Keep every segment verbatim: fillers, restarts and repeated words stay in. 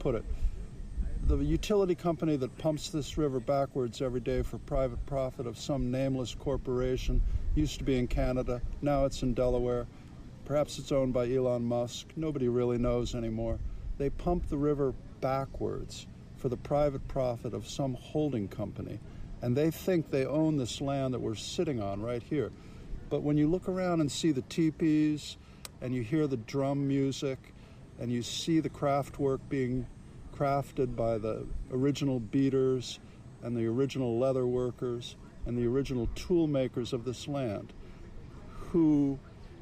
put it. The utility company that pumps this river backwards every day for private profit of some nameless corporation used to be in Canada. Now it's in Delaware. Perhaps it's owned by Elon Musk. Nobody really knows anymore. They pump the river backwards for the private profit of some holding company. And they think they own this land that we're sitting on right here. But when you look around and see the teepees, and you hear the drum music, and you see the craft work being crafted by the original beaters and the original leather workers and the original tool makers of this land, who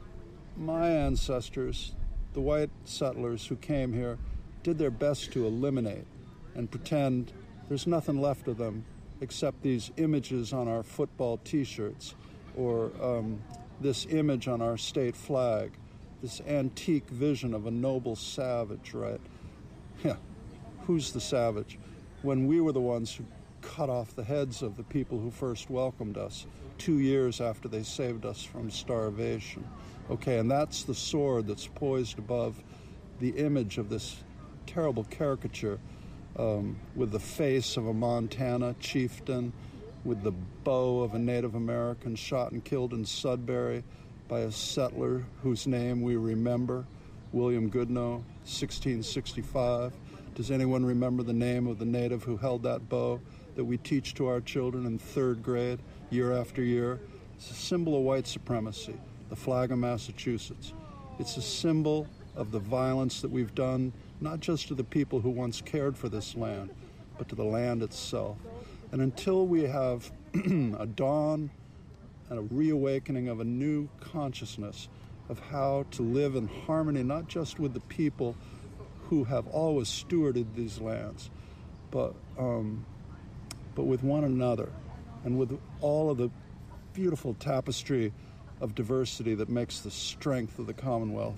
my ancestors, the white settlers who came here, did their best to eliminate and pretend there's nothing left of them except these images on our football T-shirts or um, this image on our state flag, this antique vision of a noble savage, right? Yeah. Who's the savage? When we were the ones who cut off the heads of the people who first welcomed us two years after they saved us from starvation. Okay, and that's the sword that's poised above the image of this terrible caricature um, with the face of a Montana chieftain, with the bow of a Native American shot and killed in Sudbury by a settler whose name we remember, William Goodnow, sixteen sixty-five. Does anyone remember the name of the native who held that bow that we teach to our children in third grade year after year? It's a symbol of white supremacy, the flag of Massachusetts. It's a symbol of the violence that we've done, not just to the people who once cared for this land, but to the land itself. And until we have a dawn and a reawakening of a new consciousness of how to live in harmony, not just with the people who have always stewarded these lands, but um, but with one another and with all of the beautiful tapestry of diversity that makes the strength of the Commonwealth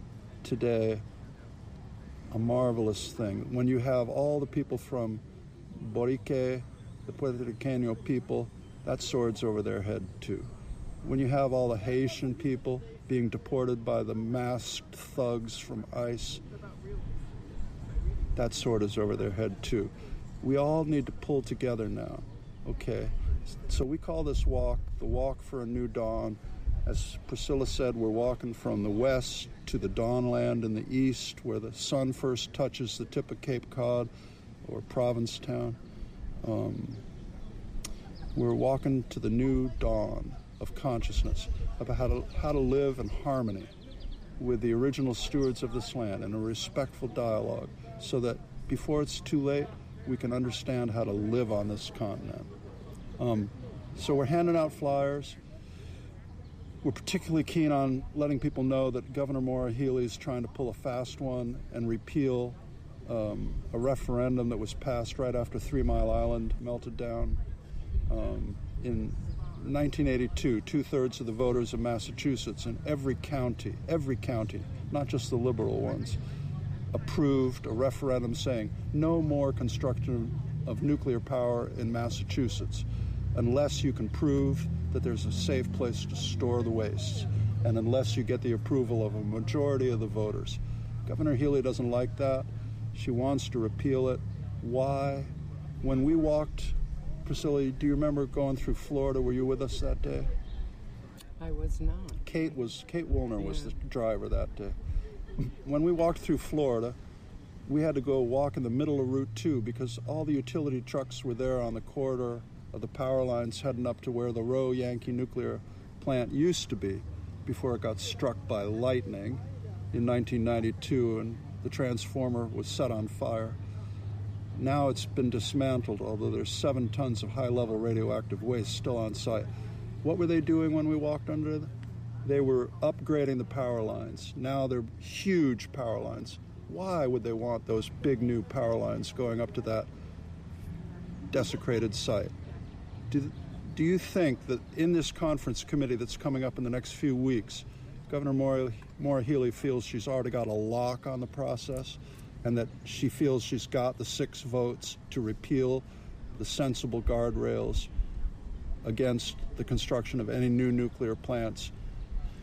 today a marvelous thing. When you have all the people from Borique, the Puerto Riqueño people, that sword's over their head too. When you have all the Haitian people being deported by the masked thugs from ICE, that sword is over their head too. We all need to pull together now, okay? So we call this walk the Walk for a New Dawn. As Priscilla said, we're walking from the west to the Dawnland in the east, where the sun first touches the tip of Cape Cod or Provincetown. Um, we're walking to the new dawn of consciousness about how to, how to live in harmony with the original stewards of this land in a respectful dialogue, so that before it's too late, we can understand how to live on this continent. Um, so we're handing out flyers. We're particularly keen on letting people know that Governor Maura Healey is trying to pull a fast one and repeal um, a referendum that was passed right after Three Mile Island melted down. Um, in nineteen eighty-two, two-thirds of the voters of Massachusetts in every county, every county, not just the liberal ones, approved a referendum saying no more construction of nuclear power in Massachusetts unless you can prove that there's a safe place to store the wastes and unless you get the approval of a majority of the voters. Governor Healey doesn't like that. She wants to repeal it. Why? When we walked, Priscilla, do you remember going through Florida? Were you with us that day? I was not. Kate was. Kate Woolner yeah. was the driver that day. When we walked through Florida, we had to go walk in the middle of Route two because all the utility trucks were there on the corridor of the power lines heading up to where the Roe Yankee nuclear plant used to be before it got struck by lightning in nineteen ninety-two and the transformer was set on fire. Now it's been dismantled, although there's seven tons of high-level radioactive waste still on site. What were they doing when we walked under them? They were upgrading the power lines. Now they're huge power lines. Why would they want those big new power lines going up to that desecrated site? Do, do you think that in this conference committee that's coming up in the next few weeks, Governor Maura, Maura Healey feels she's already got a lock on the process and that she feels she's got the six votes to repeal the sensible guardrails against the construction of any new nuclear plants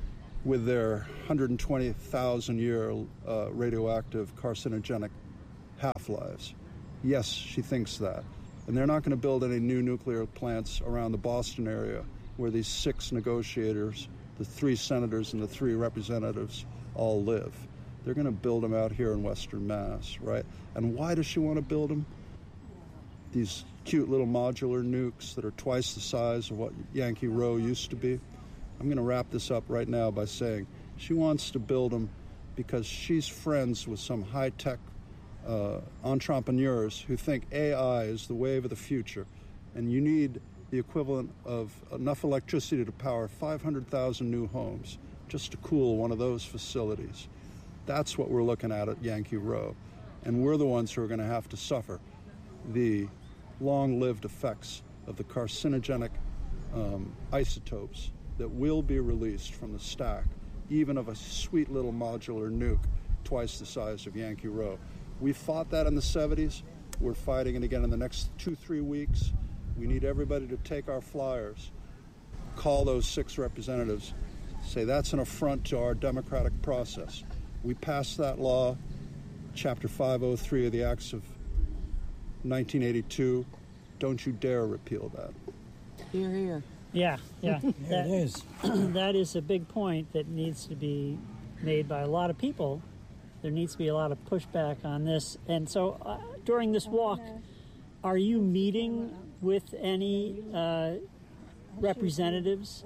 with their one hundred twenty thousand year uh, radioactive carcinogenic half-lives. Yes, she thinks that. And they're not going to build any new nuclear plants around the Boston area where these six negotiators, the three senators and the three representatives all live. They're going to build them out here in Western Mass, right? And why does she want to build them? These cute little modular nukes that are twice the size of what Yankee Row used to be. I'm going to wrap this up right now by saying she wants to build them because she's friends with some high-tech uh, entrepreneurs who think A I is the wave of the future, and you need the equivalent of enough electricity to power five hundred thousand new homes just to cool one of those facilities. That's what we're looking at at Yankee Row, and we're the ones who are going to have to suffer the long-lived effects of the carcinogenic um, isotopes that will be released from the stack, even of a sweet little modular nuke twice the size of Yankee Row. We fought that in the seventies. We're fighting it again in the next two, three weeks. We need everybody to take our flyers, call those six representatives, say that's an affront to our democratic process. We passed that law, Chapter five oh three of the Acts of nineteen eighty-two. Don't you dare repeal that. Hear, hear. Yeah, yeah. There it is. That is a big point that needs to be made by a lot of people. There needs to be a lot of pushback on this. And so uh, during this walk, are you meeting with any uh, representatives?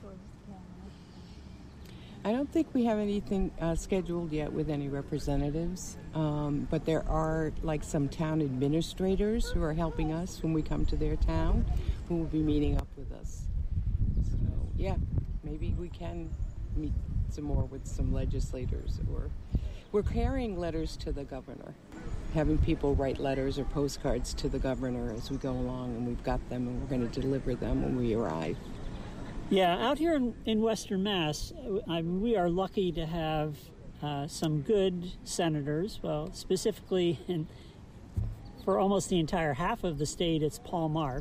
I don't think we have anything uh, scheduled yet with any representatives, um, but there are like some town administrators who are helping us when we come to their town, who will be meeting up with us. So yeah, maybe we can meet some more with some legislators, or we're carrying letters to the governor, having people write letters or postcards to the governor as we go along, and we've got them and we're going to deliver them when we arrive. Yeah, out here in, in Western Mass, I mean, we are lucky to have uh, some good senators. Well, specifically, in, for almost the entire half of the state, it's Paul Mark.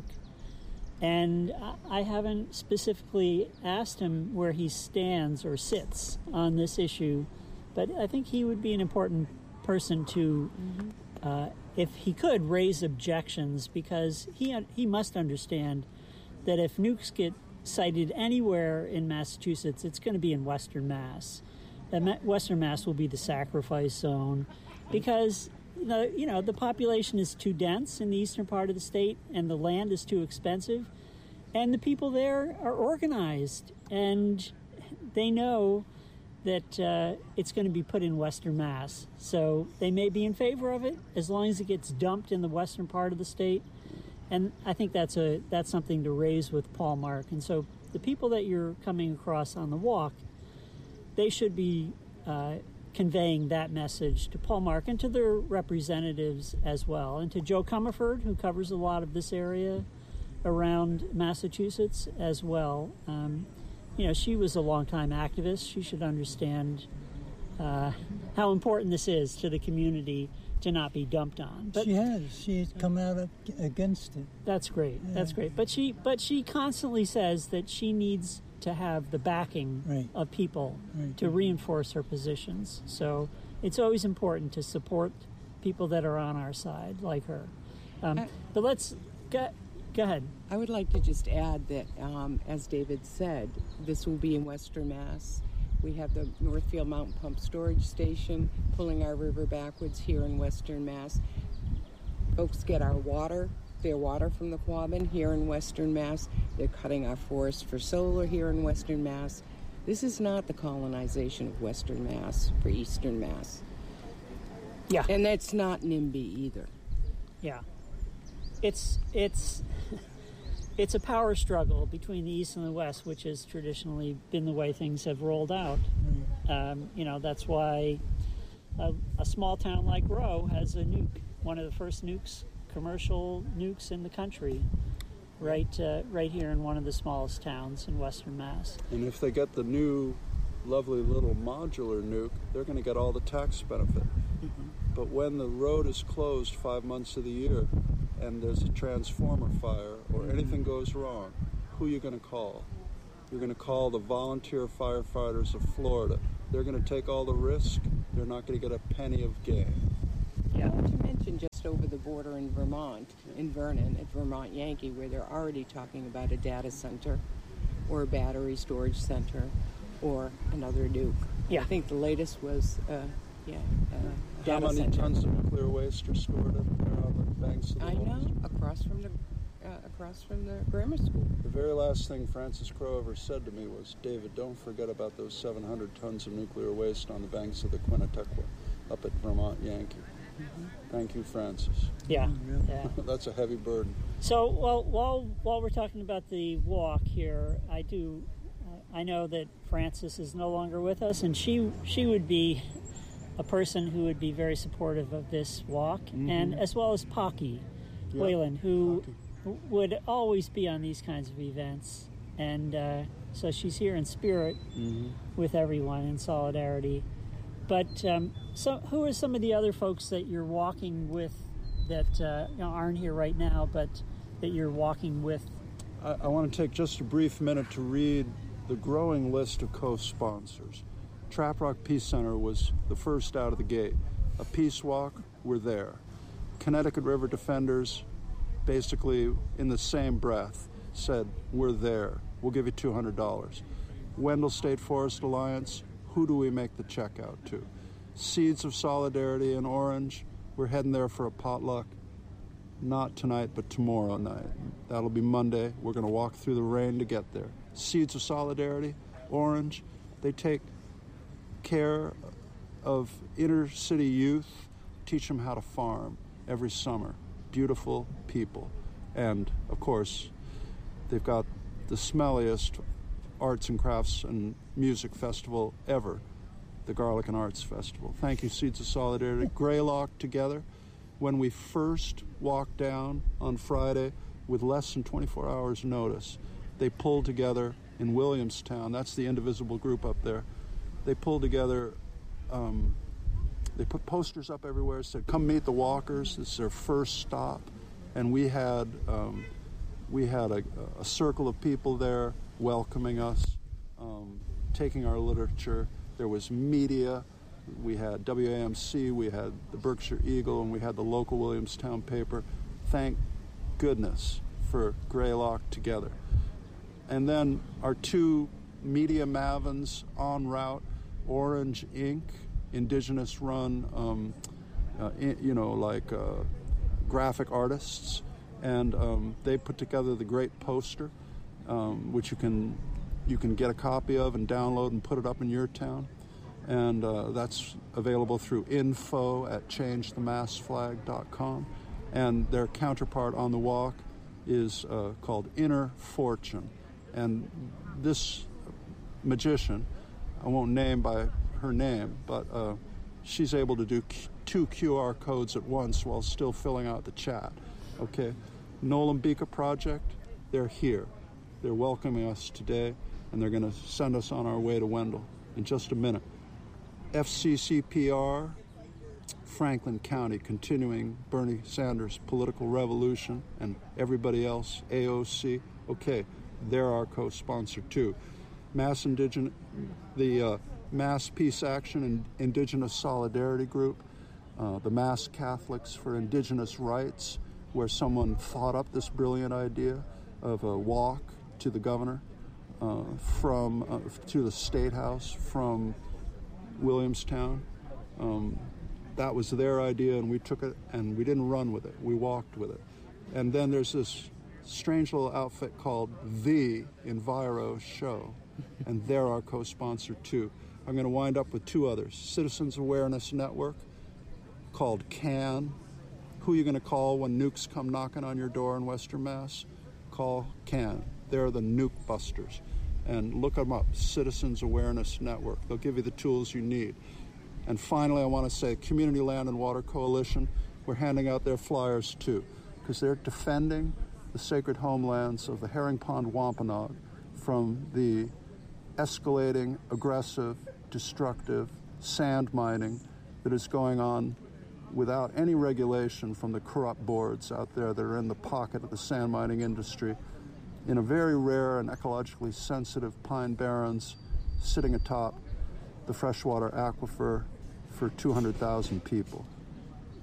And I haven't specifically asked him where he stands or sits on this issue, but I think he would be an important person to, mm-hmm. uh, if he could, raise objections, because he he must understand that if nukes get sited anywhere in Massachusetts, it's going to be in Western Mass. That Western Mass will be the sacrifice zone, because the you know the population is too dense in the eastern part of the state, and the land is too expensive, and the people there are organized, and they know that uh, it's going to be put in Western Mass. So they may be in favor of it as long as it gets dumped in the western part of the state. And I think that's a that's something to raise with Paul Mark. And so the people that you're coming across on the walk, they should be uh, conveying that message to Paul Mark and to their representatives as well, and to Jo Comerford, who covers a lot of this area around Massachusetts as well. Um, you know, she was a longtime activist. She should understand uh, how important this is to the community to not be dumped on. But she has. She's come out against it. That's great. Yeah. That's great. But she, but she constantly says that she needs to have the backing right. of people right. to reinforce her positions. So it's always important to support people that are on our side, like her. Um, I, but let's go. Go ahead. I would like to just add that, um, as David said, this will be in Western Mass. We have the Northfield Mountain Pump Storage Station pulling our river backwards here in Western Mass. Folks get our water, their water from the Quabbin here in Western Mass. They're cutting our forest for solar here in Western Mass. This is not the colonization of Western Mass for Eastern Mass. Yeah. And that's not NIMBY either. Yeah. It's it's it's a power struggle between the East and the West, which has traditionally been the way things have rolled out. Um, you know, that's why a, a small town like Row has a nuke, one of the first nukes, commercial nukes in the country, right uh, right here in one of the smallest towns in Western Mass. And if they get the new lovely little modular nuke, they're going to get all the tax benefit. Mm-hmm. But when the road is closed five months of the year and there's a transformer fire or mm-hmm. anything goes wrong, who are you going to call? You're going to call the volunteer firefighters of Florida. They're going to take all the risk. They're not going to get a penny of gain. Yeah. Not to mention over the border in Vermont, in Vernon, at Vermont Yankee, where they're already talking about a data center or a battery storage center or another nuke. Yeah. I think the latest was, uh, yeah, uh, data How many center. tons of nuclear waste are stored up there on the banks of the I know, Williams? across from the uh, across from the grammar school. The very last thing Francis Crowe ever said to me was, David, don't forget about those seven hundred tons of nuclear waste on the banks of the Quinnipiac up at Vermont Yankee. Mm-hmm. Thank you, Francis. Yeah. yeah. That's a heavy burden. So, well, while while we're talking about the walk here, I do, uh, I know that Frances is no longer with us, and she she would be a person who would be very supportive of this walk, mm-hmm. and as well as Pocky Yeah. Whalen, who Pocky. would always be on these kinds of events, and uh, so she's here in spirit Mm-hmm. with everyone in solidarity. But um, so, who are some of the other folks that you're walking with that uh, you know, aren't here right now, but that you're walking with? I, I want to take just a brief minute to read the growing list of co-sponsors. Trap Rock Peace Center was the first out of the gate. A peace walk, we're there. Connecticut River Defenders, basically in the same breath, said, we're there. We'll give you two hundred dollars. Wendell State Forest Alliance, who do we make the check out to? Seeds of Solidarity in Orange, we're heading there for a potluck. Not tonight, but tomorrow night. That'll be Monday. We're going to walk through the rain to get there. Seeds of Solidarity, Orange, they take care of inner city youth, teach them how to farm every summer. Beautiful people. And, of course, they've got the smelliest arts and crafts and music festival ever, the Garlic and Arts Festival. Thank you, Seeds of Solidarity. Greylock together. When we first walked down on Friday with less than twenty-four hours notice, they pulled together in Williamstown. That's the indivisible group up there. They pulled together, um, they put posters up everywhere, said, come meet the walkers. This is their first stop. And we had um, we had a, a circle of people there welcoming us, um, taking our literature. There was media. We had W A M C, we had the Berkshire Eagle, and we had the local Williamstown paper. Thank goodness for Greylock together. And then our two media mavens en route, Orange Incorporated, indigenous-run, um, uh, you know, like uh, graphic artists, and um, they put together the great poster, um, which you can you can get a copy of and download and put it up in your town. And uh, that's available through info at change the mass flag dot com. And their counterpart on the walk is uh, called Inner Fortune. And this magician, I won't name by her name, but uh, she's able to do Q- two Q R codes at once while still filling out the chat. Okay, Nolan Bika Project, they're here. They're welcoming us today, and they're going to send us on our way to Wendell in just a minute. F C C P R, Franklin County, continuing Bernie Sanders' political revolution, and everybody else, A O C, okay, they're our co-sponsor too. Mass Indigenous, the uh, Mass Peace Action and Indigenous Solidarity Group, uh, the Mass Catholics for Indigenous Rights, where someone thought up this brilliant idea of a walk to the governor, uh, from uh, to the State House from Williamstown. Um, that was their idea, and we took it, and we didn't run with it. We walked with it. And then there's this strange little outfit called The Enviro Show, and they're our co-sponsor too. I'm going to wind up with two others. Citizens Awareness Network, called CAN. Who are you going to call when nukes come knocking on your door in Western Mass? Call CAN. They're the nuke busters. And look them up, Citizens Awareness Network. They'll give you the tools you need. And finally, I want to say Community Land and Water Coalition, we're handing out their flyers too, because they're defending the sacred homelands of the Herring Pond Wampanoag from the escalating, aggressive, destructive sand mining that is going on without any regulation from the corrupt boards out there that are in the pocket of the sand mining industry in a very rare and ecologically sensitive pine barrens sitting atop the freshwater aquifer for two hundred thousand people.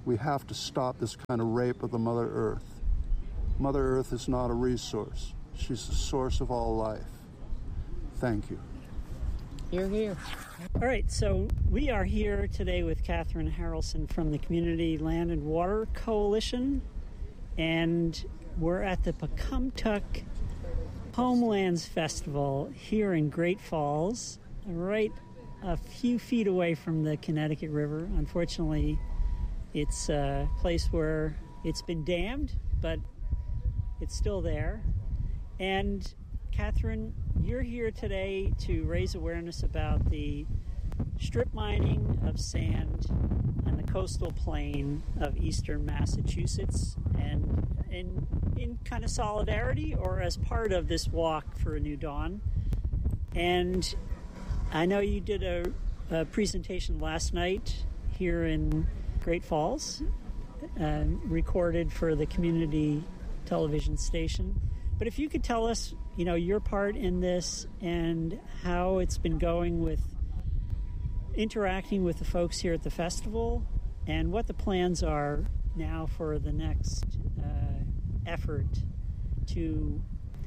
We have to stop this kind of rape of the Mother Earth. Mother Earth is not a resource. She's the source of all life. Thank you. Hear, hear. All right, so we are here today with Catherine Harrelson from the Community Land and Water Coalition, and we're at the Pocumtuck Homelands Festival here in Great Falls, right a few feet away from the Connecticut River. Unfortunately, it's a place where it's been dammed, but it's still there. And Catherine, you're here today to raise awareness about the strip mining of sand on the coastal plain of eastern Massachusetts, and in, in kind of solidarity or as part of this walk for a new dawn. And I know you did a, a presentation last night here in Great Falls, uh, recorded for the community television station. But if you could tell us, you know, your part in this and how it's been going with interacting with the folks here at the festival and what the plans are now for the next uh, effort to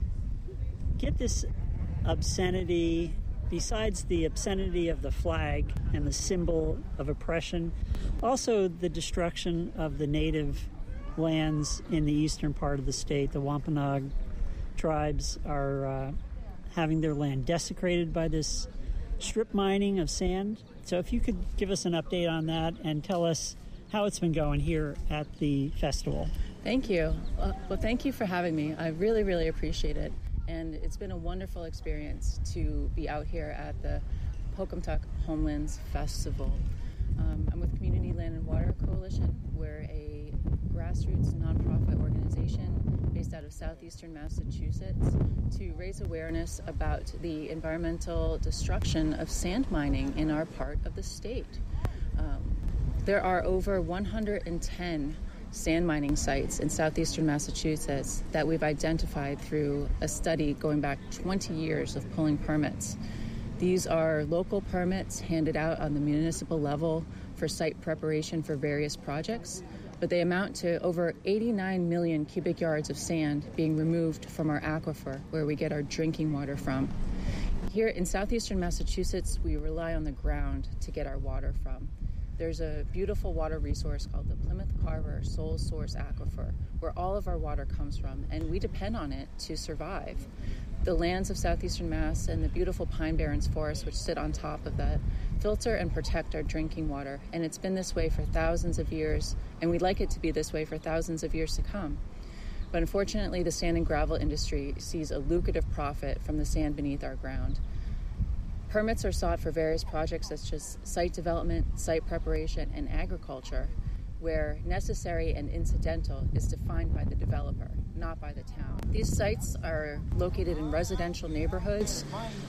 get this obscenity, besides the obscenity of the flag and the symbol of oppression, also the destruction of the native lands in the eastern part of the state. The Wampanoag tribes are uh, having their land desecrated by this strip mining of sand. So if you could give us an update on that and tell us how it's been going here at the festival. Thank you. Uh, well, thank you for having me. I really, really appreciate it. And it's been a wonderful experience to be out here at the Pocumtuck Homelands Festival. Um, I'm with Community Land and Water Coalition. We're a grassroots nonprofit organization based out of southeastern Massachusetts to raise awareness about the environmental destruction of sand mining in our part of the state. Um, there are over one hundred ten sand mining sites in southeastern Massachusetts that we've identified through a study going back twenty years of pulling permits. These are local permits handed out on the municipal level for site preparation for various projects, but they amount to over eighty-nine million cubic yards of sand being removed from our aquifer, where we get our drinking water from. Here in southeastern Massachusetts, we rely on the ground to get our water from. There's a beautiful water resource called the Plymouth Carver Sole Source Aquifer, where all of our water comes from, and we depend on it to survive. The lands of southeastern Mass and the beautiful Pine Barrens forests, which sit on top of that, filter and protect our drinking water, and it's been this way for thousands of years, and we'd like it to be this way for thousands of years to come. But unfortunately, the sand and gravel industry sees a lucrative profit from the sand beneath our ground. Permits are sought for various projects such as site development, site preparation, and agriculture, where necessary and incidental is defined by the developer, not by the town. These sites are located in residential neighborhoods,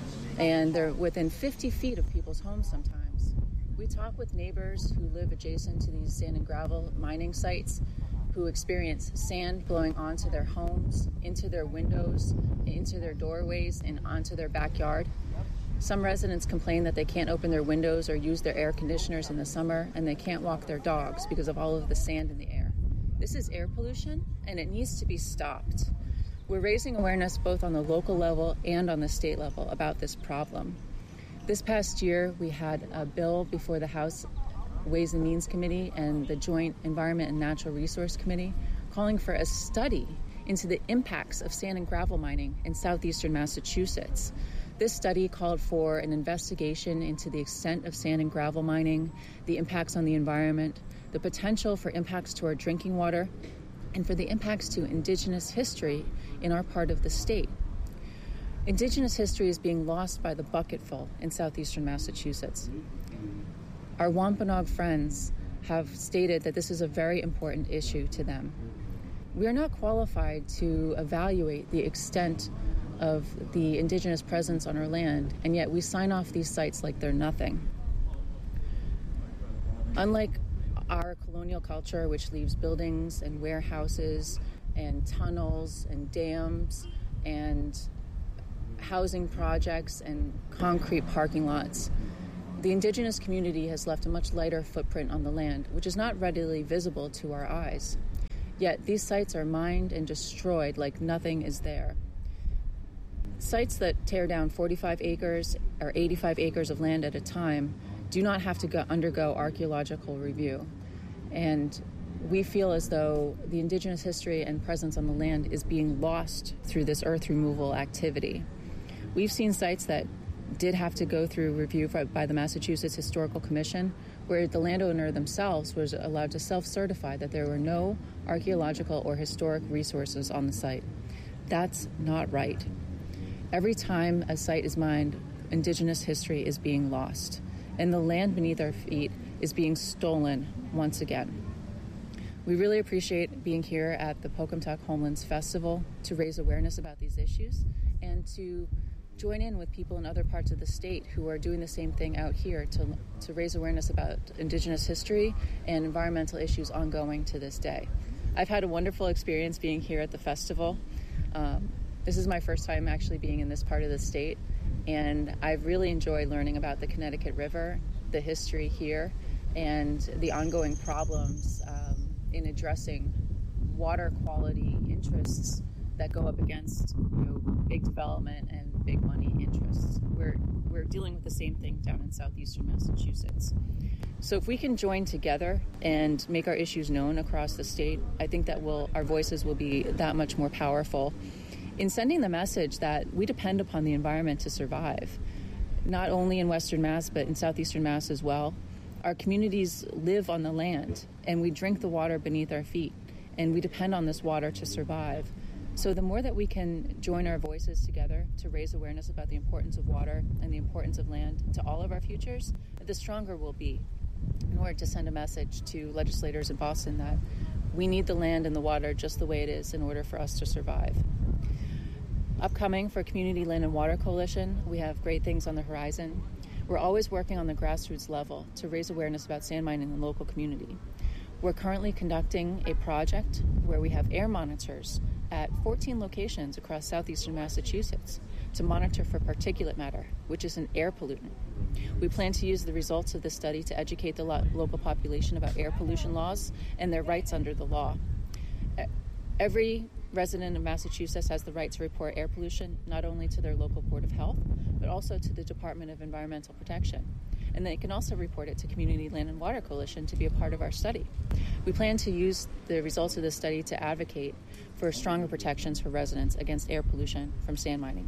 and they're within fifty feet of people's homes sometimes. We talk with neighbors who live adjacent to these sand and gravel mining sites, who experience sand blowing onto their homes, into their windows, into their doorways, and onto their backyard. Some residents complain that they can't open their windows or use their air conditioners in the summer, and they can't walk their dogs because of all of the sand in the air. This is air pollution, and it needs to be stopped. We're raising awareness both on the local level and on the state level about this problem. This past year, we had a bill before the House Ways and Means Committee and the Joint Environment and Natural Resource Committee calling for a study into the impacts of sand and gravel mining in southeastern Massachusetts. This study called for an investigation into the extent of sand and gravel mining, the impacts on the environment, the potential for impacts to our drinking water, and for the impacts to Indigenous history in our part of the state. Indigenous history is being lost by the bucketful in southeastern Massachusetts. Our Wampanoag friends have stated that this is a very important issue to them. We are not qualified to evaluate the extent of the Indigenous presence on our land, and yet we sign off these sites like they're nothing. Unlike our colonial culture, which leaves buildings and warehouses and tunnels and dams and housing projects and concrete parking lots, the indigenous community has left a much lighter footprint on the land, which is not readily visible to our eyes. Yet these sites are mined and destroyed like nothing is there. Sites that tear down forty-five acres or eighty-five acres of land at a time do not have to go undergo archaeological review. And we feel as though the indigenous history and presence on the land is being lost through this earth removal activity. We've seen sites that did have to go through review by the Massachusetts Historical Commission, where the landowner themselves was allowed to self-certify that there were no archaeological or historic resources on the site. That's not right. Every time a site is mined, indigenous history is being lost, and the land beneath our feet is being stolen once again. We really appreciate being here at the Pocumtuck Homelands Festival to raise awareness about these issues and to join in with people in other parts of the state who are doing the same thing out here to, to raise awareness about indigenous history and environmental issues ongoing to this day. I've had a wonderful experience being here at the festival. Um, this is my first time actually being in this part of the state, and I've really enjoyed learning about the Connecticut River, the history here, and the ongoing problems um, in addressing water quality interests that go up against, you know, big development and big money interests. We're we're dealing with the same thing down in southeastern Massachusetts. So if we can join together and make our issues known across the state, I think that will our voices will be that much more powerful in sending the message that we depend upon the environment to survive, not only in Western Mass, but in southeastern Mass as well. Our communities live on the land, and we drink the water beneath our feet, and we depend on this water to survive. So the more that we can join our voices together to raise awareness about the importance of water and the importance of land to all of our futures, the stronger we'll be in order to send a message to legislators in Boston that we need the land and the water just the way it is in order for us to survive. Upcoming for Community Land and Water Coalition, we have great things on the horizon. We're always working on the grassroots level to raise awareness about sand mining in the local community. We're currently conducting a project where we have air monitors at fourteen locations across southeastern Massachusetts to monitor for particulate matter, which is an air pollutant. We plan to use the results of this study to educate the lo- local population about air pollution laws and their rights under the law. Every resident of Massachusetts has the right to report air pollution, not only to their local Board of Health, but also to the Department of Environmental Protection. And they can also report it to Community Land and Water Coalition to be a part of our study. We plan to use the results of this study to advocate for stronger protections for residents against air pollution from sand mining.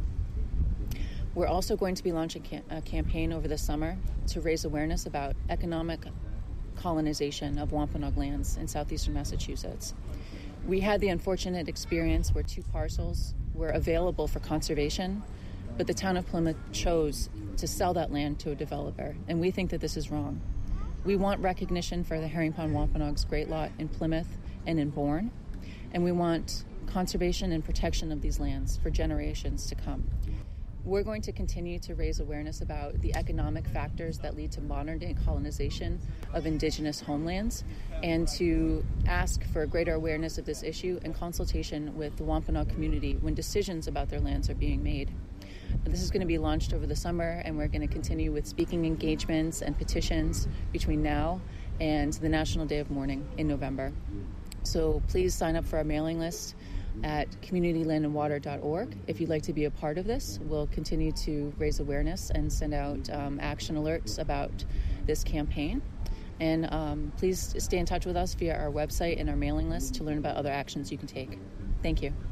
We're also going to be launching a campaign over the summer to raise awareness about economic colonization of Wampanoag lands in southeastern Massachusetts. We had the unfortunate experience where two parcels were available for conservation, but the town of Plymouth chose to sell that land to a developer, and we think that this is wrong. We want recognition for the Herring Pond Wampanoag's Great Lot in Plymouth and in Bourne, and we want conservation and protection of these lands for generations to come. We're going to continue to raise awareness about the economic factors that lead to modern-day colonization of indigenous homelands and to ask for greater awareness of this issue and consultation with the Wampanoag community when decisions about their lands are being made. This is going to be launched over the summer, and we're going to continue with speaking engagements and petitions between now and the National Day of Mourning in November. So please sign up for our mailing list at community land and water dot org. If you'd like to be a part of this, we'll continue to raise awareness and send out um, action alerts about this campaign. And um, please stay in touch with us via our website and our mailing list to learn about other actions you can take. Thank you.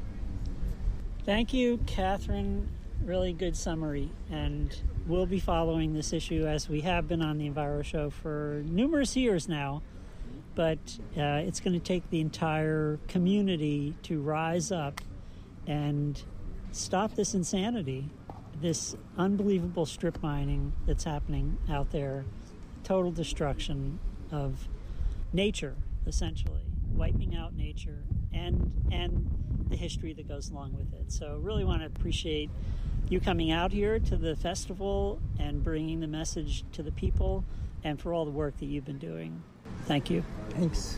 Thank you, Catherine. Really good summary. And we'll be following this issue as we have been on the Enviro Show for numerous years now. But uh, it's going to take the entire community to rise up and stop this insanity, this unbelievable strip mining that's happening out there, total destruction of nature, essentially, wiping out nature and and the history that goes along with it. So really want to appreciate you coming out here to the festival and bringing the message to the people and for all the work that you've been doing. Thank you. Thanks.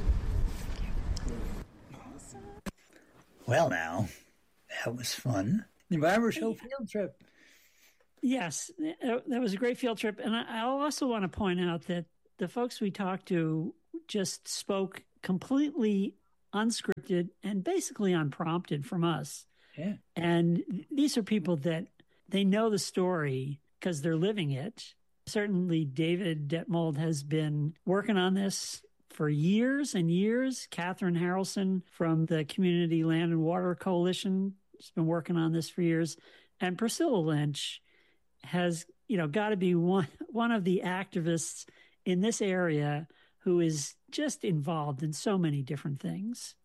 Well, now, that was fun. The Enviro Show field trip. Yes, that was a great field trip. And I also want to point out that the folks we talked to just spoke completely unscripted and basically unprompted from us. Yeah. And these are people that they know the story because they're living it. Certainly, David Detmold has been working on this for years and years. Catherine Harrelson from the Community Land and Water Coalition has been working on this for years. And Priscilla Lynch has, you know, got to be one, one of the activists in this area who is just involved in so many different things.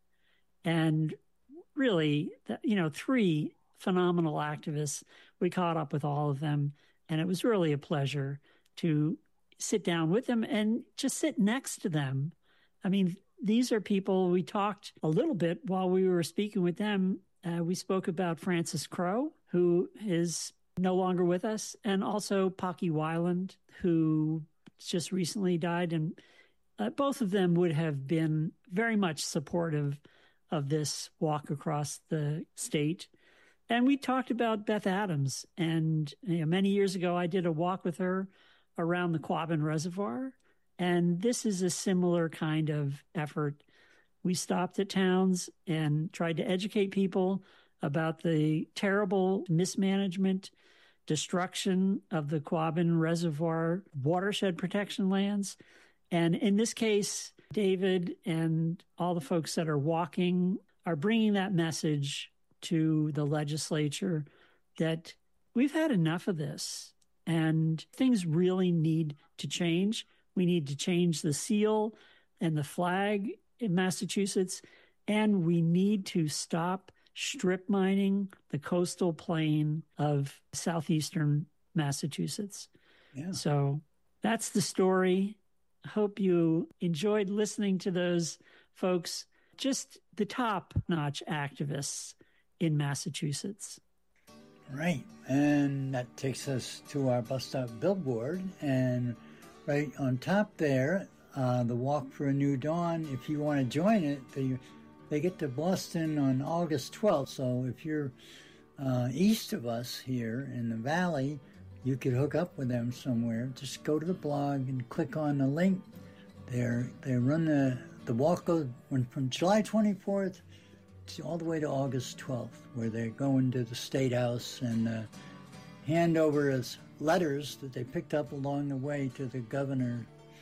And really, you know, three phenomenal activists. We caught up with all of them, and it was really a pleasure to sit down with them and just sit next to them. I mean, these are people, we talked a little bit while we were speaking with them. Uh, we spoke about Francis Crowe, who is no longer with us, and also Pocky Weiland, who just recently died. And uh, both of them would have been very much supportive of this walk across the state. And we talked about Beth Adams. And you know, many years ago, I did a walk with her around the Quabbin Reservoir. And this is a similar kind of effort. We stopped at towns and tried to educate people about the terrible mismanagement, destruction of the Quabbin Reservoir watershed protection lands. And in this case, David and all the folks that are walking are bringing that message to the legislature that we've had enough of this and things really need to change. We need to change the seal and the flag in Massachusetts, and we need to stop strip mining the coastal plain of southeastern Massachusetts. Yeah. So that's the story. Hope you enjoyed listening to those folks, just the top-notch activists in Massachusetts. Right. And that takes us to our bus stop billboard. And right on top there, uh, the Walk for a New Dawn, if you want to join it, they, they get to Boston on August twelfth. So if you're uh, east of us here in the Valley, you could hook up with them somewhere. Just go to the blog and click on the link. They're, they run the, the walk goes from July twenty-fourth to all the way to August twelfth, where they're going to the State House and uh, hand over as letters that they picked up along the way to the governor.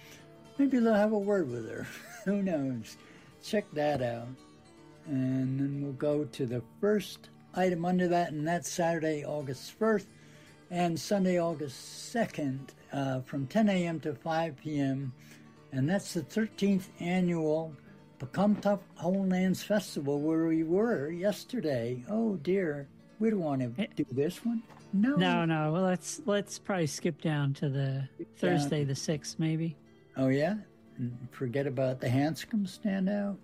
Maybe they'll have a word with her. Who knows? Check that out. And then we'll go to the first item under that, and that's Saturday, August first. And Sunday, August second, uh, from ten a.m. to five p.m., and that's the thirteenth annual Pocumtuck Homelands Festival, where we were yesterday. Oh dear, we don't want to do this one. No, no, no. Well, let's let's probably skip down to the Thursday, the sixth, maybe. Oh yeah, and forget about the Hanscom standout.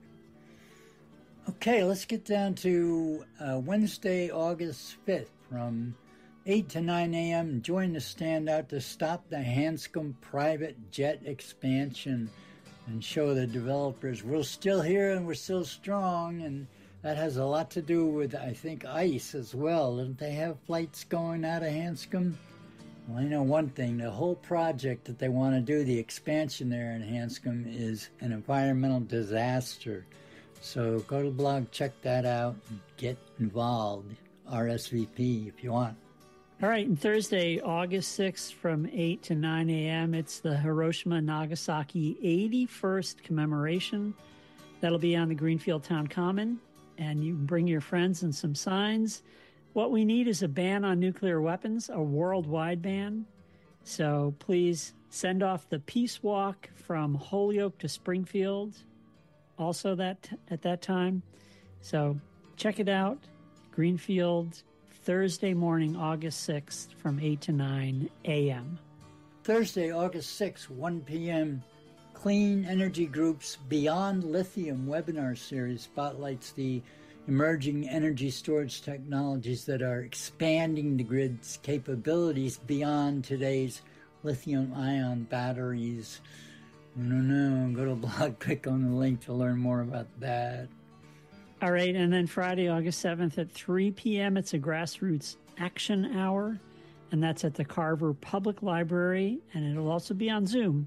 Okay, let's get down to uh, Wednesday, August fifth, from eight to nine a.m. Join the standout to stop the Hanscom private jet expansion and show the developers we're still here and we're still strong. And that has a lot to do with, I think, ICE as well. Don't they have flights going out of Hanscom? Well, I know one thing. The whole project that they want to do, the expansion there in Hanscom, is an environmental disaster. So go to the blog, check that out, and get involved. R S V P if you want. All right, and Thursday, August sixth from eight to nine a.m., it's the Hiroshima-Nagasaki eighty-first commemoration. That'll be on the Greenfield Town Common, and you can bring your friends and some signs. What we need is a ban on nuclear weapons, a worldwide ban. So please send off the Peace Walk from Holyoke to Springfield, also that at that time. So check it out, Greenfield, Thursday morning, August sixth, from eight to nine a.m. Thursday, August sixth, one p.m., Clean Energy Group's Beyond Lithium webinar series spotlights the emerging energy storage technologies that are expanding the grid's capabilities beyond today's lithium-ion batteries. I don't know. Go to the blog, click on the link to learn more about that. All right, and then Friday, August seventh at three p.m., it's a grassroots action hour, and that's at the Carver Public Library, and it'll also be on Zoom.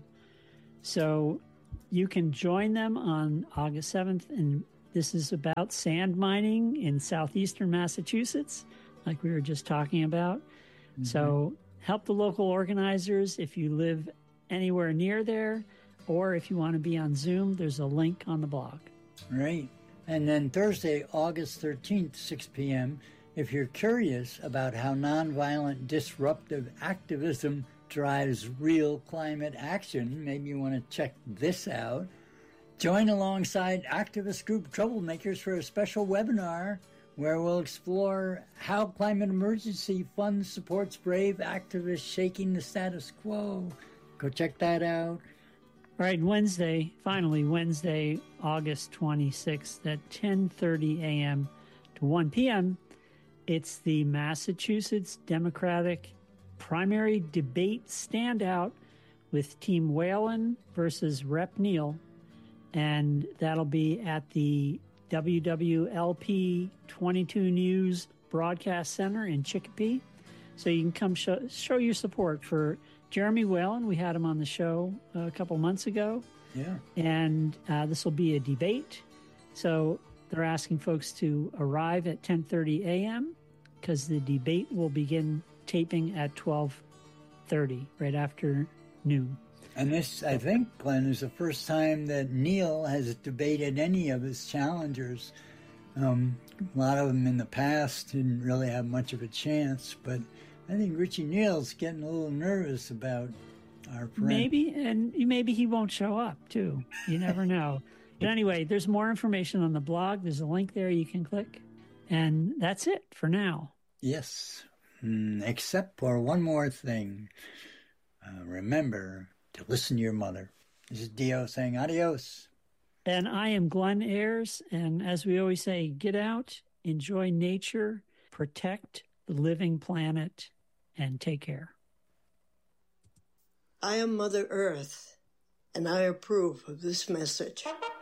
So you can join them on August seventh, and this is about sand mining in southeastern Massachusetts, like we were just talking about. Mm-hmm. So help the local organizers if you live anywhere near there, or if you want to be on Zoom, there's a link on the blog. Right. And then Thursday, August thirteenth, six p.m., if you're curious about how nonviolent disruptive activism drives real climate action, maybe you want to check this out. Join alongside activist group Troublemakers for a special webinar where we'll explore how climate emergency fund supports brave activists shaking the status quo. Go check that out. All right, Wednesday, finally, Wednesday, August twenty-sixth at ten thirty a.m. to one p.m., it's the Massachusetts Democratic Primary Debate Standout with Team Whalen versus Rep Neal, and that'll be at the W W L P twenty-two News Broadcast Center in Chicopee. So you can come show, show your support for Jeremy Whalen. We had him on the show a couple months ago. Yeah. And uh, this will be a debate. So they're asking folks to arrive at ten thirty a.m. because the debate will begin taping at twelve thirty, right after noon. And this, I think, Glenn, is the first time that Neal has debated any of his challengers. Um, a lot of them in the past didn't really have much of a chance, but I think Richie Neal's getting a little nervous about our friend. Maybe, and maybe he won't show up, too. You never know. But anyway, there's more information on the blog. There's a link there you can click. And that's it for now. Yes, mm, except for one more thing. Uh, remember to listen to your mother. This is Dio saying adios. And I am Glenn Ayers. And as we always say, get out, enjoy nature, protect the living planet, and take care. I am Mother Earth, and I approve of this message.